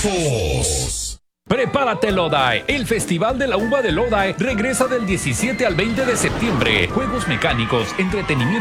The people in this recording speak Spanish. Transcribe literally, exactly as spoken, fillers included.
Fos. Prepárate Lodi, el Festival de la Uva de Lodi regresa del diecisiete al veinte de septiembre. Juegos mecánicos, entretenimiento